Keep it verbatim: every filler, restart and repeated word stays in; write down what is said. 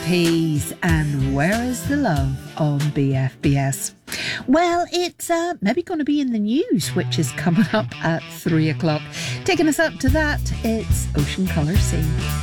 Peas and Where Is the Love on B F B S. Well, it's uh, maybe going to be in the news, which is coming up at three o'clock. Taking us up to that, it's Ocean Colour Sea.